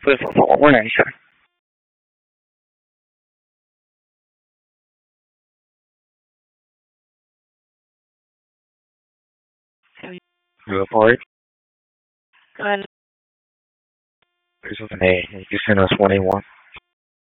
对方访问一下。Report. Good. This is an A. You sent us 21.